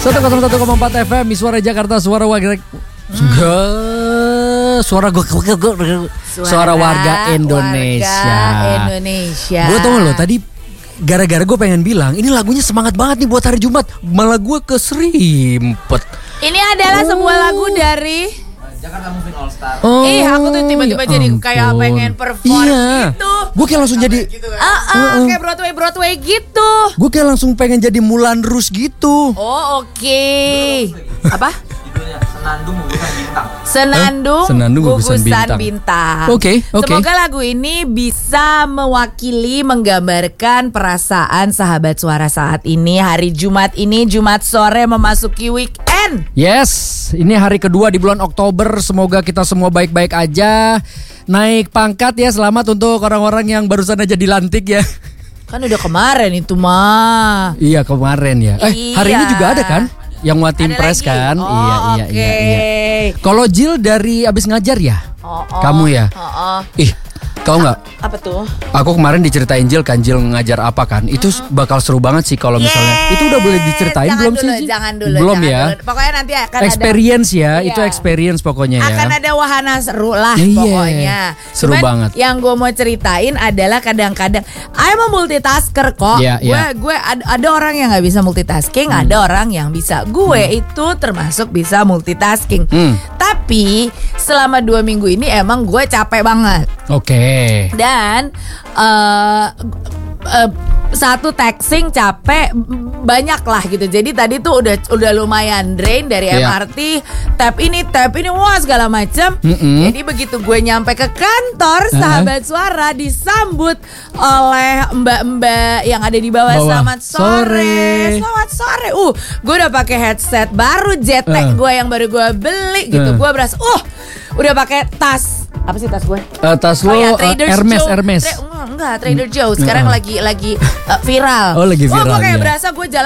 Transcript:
101,4 FM, Suara Jakarta, suara warga. Suara warga Indonesia. Gue tau loh tadi gara-gara gue pengen bilang ini lagunya semangat banget nih buat hari Jumat, malah gue keserimpet. Ini adalah sebuah lagu dari Jakarta Moving All Star. Aku tuh tiba-tiba jadi kayak pengen perform gitu. Gue kayak langsung jadi kayak Broadway gitu. Gue kayak langsung pengen jadi Moulin Rouge gitu. Oh oke. Apa? Judulnya Senandung Gugusan Bintang. Senandung Gugusan Bintang. Oke. Semoga lagu ini bisa mewakili, menggambarkan perasaan sahabat suara saat ini. Hari Jumat ini, Jumat sore memasuki weekend. Yes, ini hari kedua di bulan Oktober. Semoga kita semua baik-baik aja. Naik pangkat ya, selamat untuk orang-orang yang barusan aja dilantik ya. Kan udah kemarin itu mah. Iya kemarin ya. Hari ini juga ada kan? Yang mau tim press kan? Iya. Kalau Jill dari abis ngajar ya? Kamu ya? Ih, tahu nggak? Apa tuh? Aku kemarin diceritain Jill kan, Jill ngajar apa kan? Itu bakal seru banget sih kalau misalnya. Itu udah boleh diceritain belum sih? Jangan dulu. Belum ya? Dulu. Pokoknya nanti akan experience ada, ya, itu experience pokoknya ya. Akan ada wahana seru lah pokoknya. Seru banget. Yang gue mau ceritain adalah kadang-kadang I'm a multitasker kok. Gue ada orang yang nggak bisa multitasking, ada orang yang bisa. Gue itu termasuk bisa multitasking. Tapi selama 2 minggu ini emang gue capek banget. Oke. Dan satu texting capek banyak lah gitu. Jadi tadi tuh udah lumayan drain dari MRT, tap ini wah segala macam. Jadi begitu gue nyampe ke kantor sahabat suara disambut oleh mbak-mbak yang ada di bawah. Selamat sore. Gue udah pakai headset baru JT gue yang baru gue beli gitu. Gue berasa udah pakai tas. Apa sih tas gue? Tas lo Hermes. Enggak, Trader Joe. Sekarang lagi viral. Oh, lagi viral. Gue kayak ya. berasa gue jalan